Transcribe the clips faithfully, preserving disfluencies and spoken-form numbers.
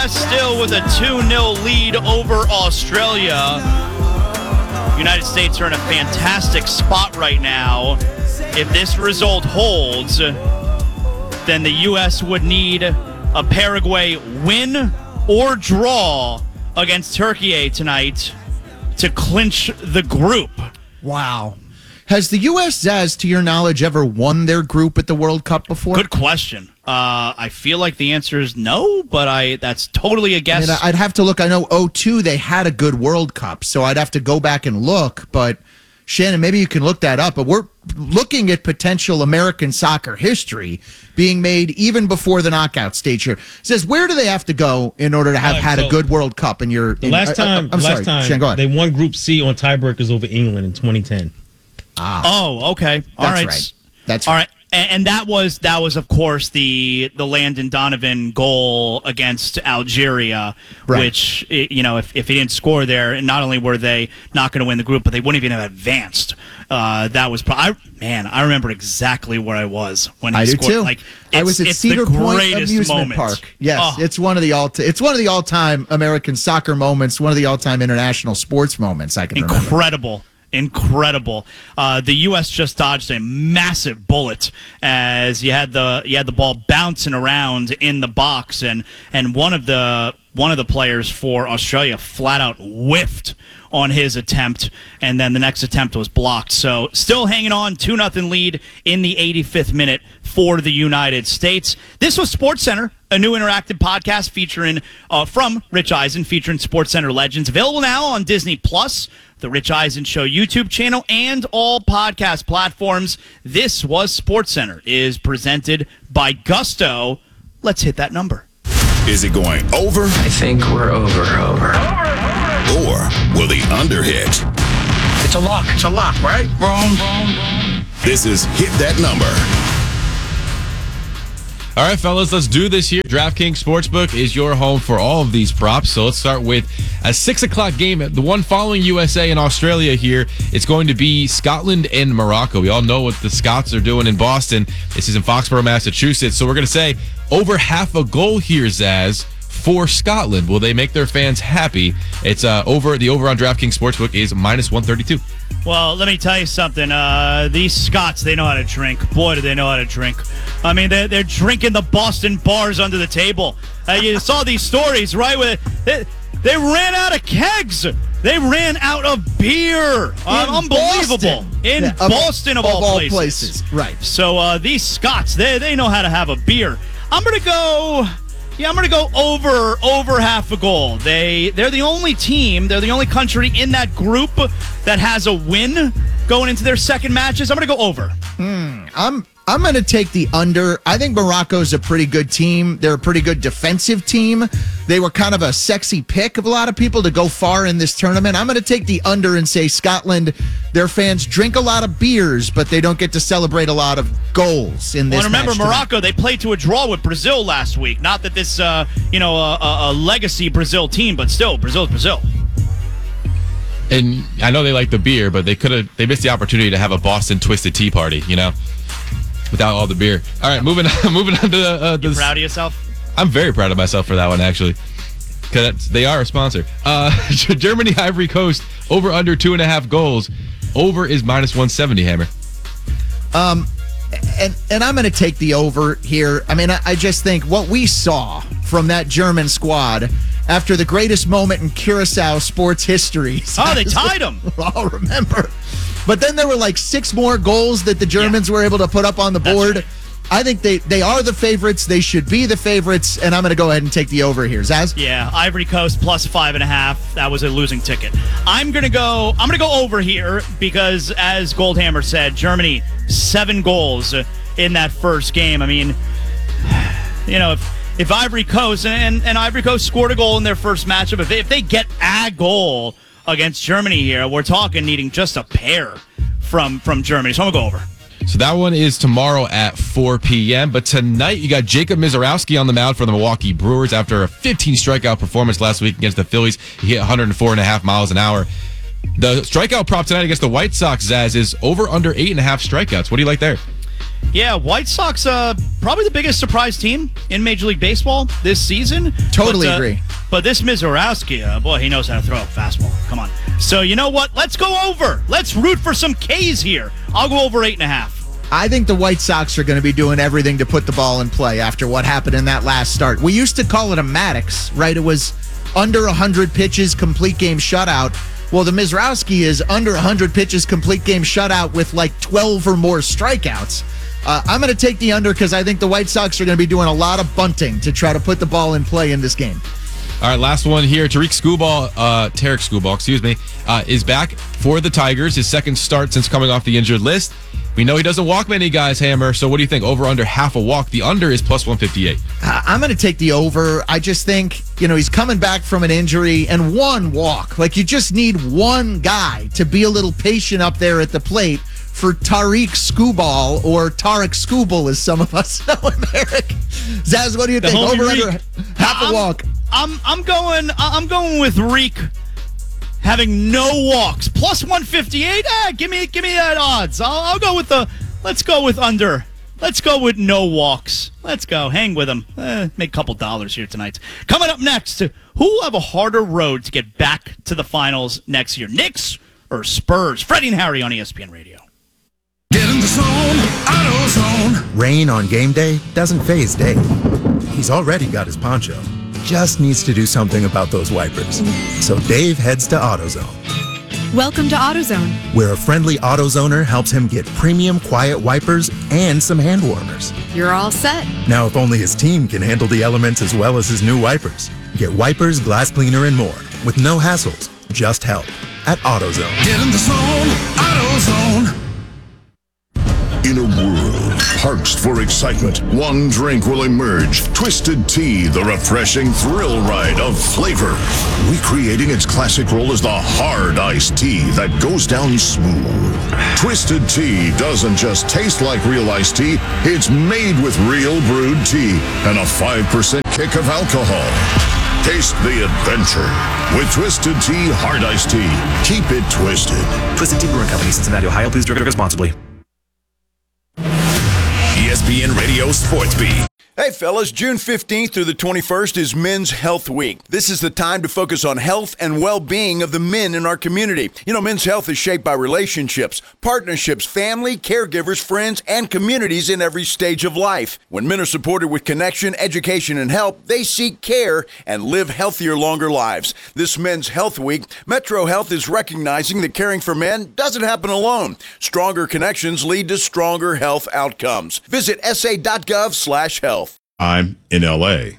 Still with a two nil lead over Australia. United States are in a fantastic spot right now. If this result holds, then the U S would need a Paraguay win or draw against Turkey tonight to clinch the group. Wow. Has the U S, Zaz, to your knowledge, ever won their group at the World Cup before? Good question. Uh, I feel like the answer is no, but I that's totally a guess. I mean, I'd have to look. I know oh two they had a good World Cup, so I'd have to go back and look. But, Shannon, maybe you can look that up. But we're looking at potential American soccer history being made even before the knockout stage here. It says, where do they have to go in order to have right, had so a good World Cup? In your The in, last time, I, I, I'm last sorry, time Shannon, go ahead. they won Group C on tiebreakers over England in twenty ten. Ah. Oh, okay. All That's right. right. That's all right. right. And, and that was that was of course the the Landon Donovan goal against Algeria, Right. which you know if if he didn't score there, not only were they not going to win the group, but they wouldn't even have advanced. Uh, that was pro- I, man. I remember exactly where I was when he I do scored. too. Like I was at it's Cedar the Point greatest Amusement moment. Park. Yes, Oh. it's one of the all. It's one of the all-time American soccer moments. One of the all-time international sports moments I can remember. Incredible. Incredible. Uh, the U S just dodged a massive bullet as you had the you had the ball bouncing around in the box, and and one of the one of the players for Australia flat out whiffed on his attempt, and then the next attempt was blocked. So still hanging on, two nothing lead in the eighty-fifth minute for the United States. This was SportsCenter, a new interactive podcast featuring uh, from Rich Eisen, featuring SportsCenter legends. Available now on Disney Plus, the Rich Eisen Show YouTube channel, and all podcast platforms. This was SportsCenter, is presented by Gusto. Let's hit that number. Is it going over? I think we're over, over. Or will the under hit? It's a lock. It's a lock, right? Wrong, wrong, wrong. This is Hit That Number. All right, fellas, let's do this here. DraftKings Sportsbook is your home for all of these props. So let's start with a six o'clock game. The one following U S A and Australia here. It's going to be Scotland and Morocco. We all know what the Scots are doing in Boston. This is in Foxborough, Massachusetts. So we're going to say over half a goal here, Zaz, for Scotland. Will they make their fans happy? It's uh, over. The over on DraftKings Sportsbook is minus one thirty-two. Well, let me tell you something. Uh, these Scots, they know how to drink. Boy, do they know how to drink. I mean, they're, they're drinking the Boston bars under the table. Uh, you saw these stories, right? Where they, they ran out of kegs. They ran out of beer. Uh, unbelievable. Boston. In Yeah, of- Boston, of, of all, all places. places. Right. So uh, these Scots, they, they know how to have a beer. I'm going to go... Yeah, I'm going to go over over half a goal. They they're the only team, they're the only country in that group that has a win going into their second matches. I'm going to go over. Hmm. I'm I'm going to take the under. I think Morocco's a pretty good team. They're a pretty good defensive team. They were kind of a sexy pick of a lot of people to go far in this tournament. I'm going to take the under and say Scotland, their fans drink a lot of beers, but they don't get to celebrate a lot of goals in this Well, remember, match tonight. Morocco, they played to a draw with Brazil last week. Not that this, uh, you know, a, a, a legacy Brazil team, but still, Brazil's Brazil. And I know they like the beer, but they could have they missed the opportunity to have a Boston Twisted Tea party, you know, without all the beer. All right, moving on, moving on to the. Uh, You the proud of yourself? I'm very proud of myself for that one, actually, because they are a sponsor. Uh, Germany, Ivory Coast, over under two and a half goals. Over is minus one seventy. Hammer. Um, and and I'm going to take the over here. I mean, I, I just think what we saw from that German squad after the greatest moment in Curacao sports history. Oh, they tied them. I'll remember. But then there were like six more goals that the Germans yeah. were able to put up on the board. Right. I think they, they are the favorites. They should be the favorites, and I'm going to go ahead and take the over here. Zaz? Yeah, Ivory Coast plus five and a half. That was a losing ticket. I'm gonna go. I'm gonna go over here because, as Goldhammer said, Germany seven goals in that first game. I mean, you know, if if Ivory Coast and, and Ivory Coast scored a goal in their first matchup, if they, if they get a goal against Germany here, we're talking needing just a pair from from Germany. So I'm gonna go over. So that one is tomorrow at four p.m. But tonight, you got Jacob Mizorowski on the mound for the Milwaukee Brewers after a fifteen strikeout performance last week against the Phillies. He hit one hundred four and a half miles an hour. The strikeout prop tonight against the White Sox, Zaz, is over under eight and a half strikeouts. What do you like there? Yeah, White Sox, uh, probably the biggest surprise team in Major League Baseball this season. Totally but, uh, agree. But this Mizorowski, uh, boy, he knows how to throw a fastball. Come on. So you know what? Let's go over. Let's root for some K's here. I'll go over eight and a half. I think the White Sox are going to be doing everything to put the ball in play after what happened in that last start. We used to call it a Maddox, right? It was under one hundred pitches, complete game shutout. Well, the Mizorowski is under one hundred pitches, complete game shutout with like twelve or more strikeouts. Uh, I'm going to take the under because I think the White Sox are going to be doing a lot of bunting to try to put the ball in play in this game. All right, last one here. Tariq Skubal, uh, Tarek Skubal, excuse me, uh, is back for the Tigers. His second start since coming off the injured list. We know he doesn't walk many guys, Hammer. So what do you think? Over, under, half a walk. The under is plus one fifty-eight. Uh, I'm going to take the over. I just think, you know, he's coming back from an injury and one walk. Like, you just need one guy to be a little patient up there at the plate for Tariq Skubal, or Tarek Skubal, as some of us know him, Eric. Zaz, what do you The think? homie Over, Reek. under, half a I'm- walk. I'm I'm going I'm going with Reek having no walks. Plus one fifty-eight. Ah, give me give me that odds. I'll, I'll go with the let's go with under. Let's go with no walks. Let's go. Hang with him. Eh, make a couple dollars here tonight. Coming up next, who will have a harder road to get back to the finals next year? Knicks or Spurs? Freddie and Harry on E S P N Radio. Get in the zone, AutoZone. Rain on game day doesn't faze Dave. He's already got his poncho. Just needs to do something about those wipers. So Dave heads to AutoZone, Welcome to AutoZone. where a friendly AutoZoner helps him get premium quiet wipers and some hand warmers. You're all set. Now, if only his team can handle the elements as well as his new wipers. Get wipers, glass cleaner, and more with no hassles, just help at AutoZone. Get in the zone, AutoZone. In a world parched for excitement, one drink will emerge. Twisted Tea, the refreshing thrill ride of flavor. Recreating its classic role as the hard iced tea that goes down smooth. Twisted Tea doesn't just taste like real iced tea, it's made with real brewed tea and a five percent kick of alcohol. Taste the adventure with Twisted Tea Hard Iced Tea. Keep it twisted. Twisted Tea Brewing Company, Cincinnati, Ohio. Please drink responsibly. E S P N Radio Sports Beat. Hey fellas, June fifteenth through the twenty-first is Men's Health Week. This is the time to focus on health and well-being of the men in our community. You know, men's health is shaped by relationships, partnerships, family, caregivers, friends, and communities in every stage of life. When men are supported with connection, education, and help, they seek care and live healthier, longer lives. This Men's Health Week, Metro Health is recognizing that caring for men doesn't happen alone. Stronger connections lead to stronger health outcomes. Visit s a dot gov slash health. I'm in L A.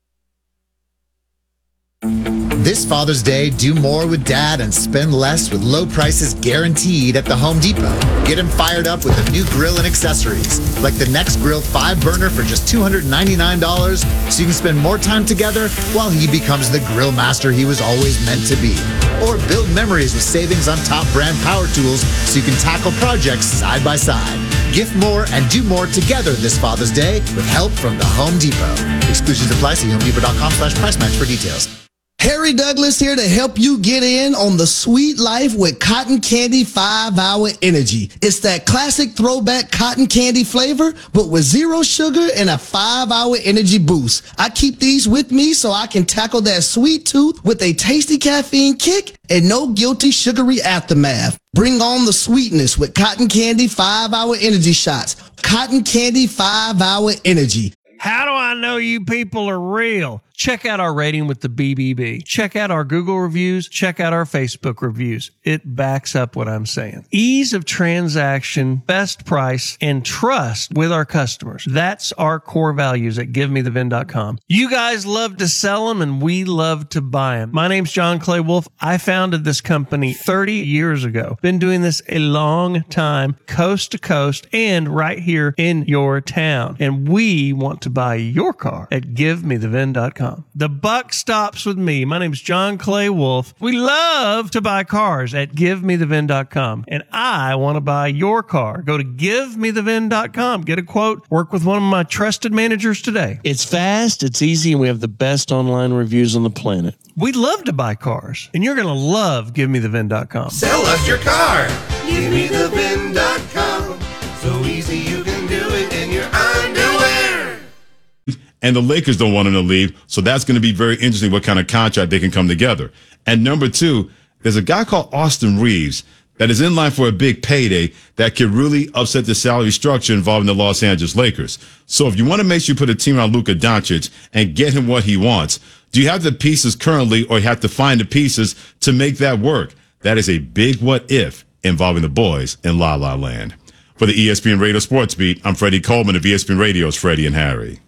This Father's Day, do more with Dad and spend less with low prices guaranteed at the Home Depot. Get him fired up with a new grill and accessories, like the Next Grill five burner for just two hundred ninety-nine dollars, so you can spend more time together while he becomes the grill master he was always meant to be. Or build memories with savings on top brand power tools so you can tackle projects side by side. Gift more and do more together this Father's Day with help from the Home Depot. Exclusions apply. See homedepot.com slash price match for details. Harry Douglas here to help you get in on the sweet life with Cotton Candy five hour Energy. It's that classic throwback cotton candy flavor, but with zero sugar and a five hour energy boost. I keep these with me so I can tackle that sweet tooth with a tasty caffeine kick and no guilty sugary aftermath. Bring on the sweetness with Cotton Candy five hour Energy shots. Cotton Candy five hour Energy. How do I know you people are real? Check out our rating with the B B B. Check out our Google reviews. Check out our Facebook reviews. It backs up what I'm saying. Ease of transaction, best price, and trust with our customers. That's our core values at give me the vin dot com. You guys love to sell them, and we love to buy them. My name's John Clay Wolf. I founded this company thirty years ago. Been doing this a long time, coast to coast, and right here in your town. And we want to buy your car at give me the vin dot com. The buck stops with me. My name's John Clay Wolf. We love to buy cars at give me the vin dot com. And I want to buy your car. Go to give me the vin dot com. Get a quote. Work with one of my trusted managers today. It's fast, it's easy, and we have the best online reviews on the planet. We love to buy cars. And you're going to love give me the vin dot com. Sell us your car. give me the vin dot com. So easy you can do and the Lakers don't want him to leave. So that's going to be very interesting what kind of contract they can come together. And number two, there's a guy called Austin Reeves that is in line for a big payday that could really upset the salary structure involving the Los Angeles Lakers. So if you want to make sure you put a team around Luka Doncic and get him what he wants, do you have the pieces currently, or you have to find the pieces to make that work? That is a big what if involving the boys in La La Land. For the E S P N Radio Sports Beat, I'm Freddie Coleman of E S P N Radio's Freddie and Harry.